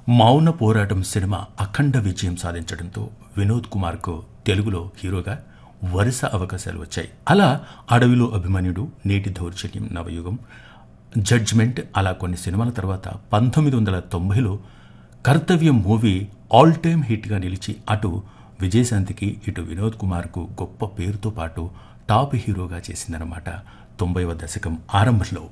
మౌన పోరాటం సినిమా అఖండ విజయం సాధించడంతో వినోద్ కుమార్కు తెలుగులో హీరోగా వరుస అవకాశాలు వచ్చాయి. అలా అడవిలో అభిమన్యుడు, నేటి దౌర్జన్యం, నవయుగం, జడ్జ్మెంట్ అలా కొన్ని సినిమాల తర్వాత 1990లో కర్తవ్యం మూవీ ఆల్ టైమ్ హిట్గా నిలిచి అటు విజయశాంతికి ఇటు వినోద్ కుమార్కు గొప్ప పేరుతో పాటు టాప్ హీరోగా చేసిందన్నమాట. 90వ దశకం ఆరంభంలో